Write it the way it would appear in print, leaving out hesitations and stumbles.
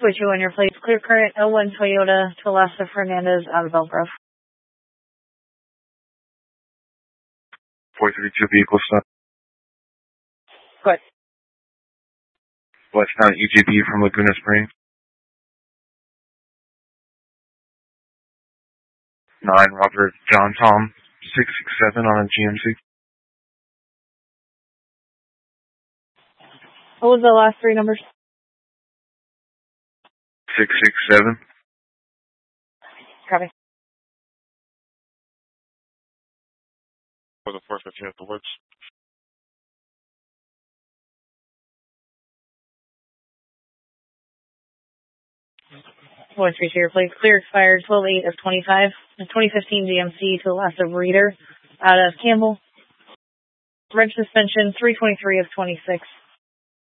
Put you on your plate. Clear current L1 Toyota to Lassa Fernandez out of Elk Grove. 432 vehicle stop. Good. Westbound EJB from Laguna Springs. 9 Robert John Tom 667 on a GMC. What was the last three numbers? 667. Copy. For the 415 at the woods. Voice your plate. Clear expired 12/8 of 25. The 2015 GMC to Lassa Reader out of Campbell. Reg suspension 323 of 26.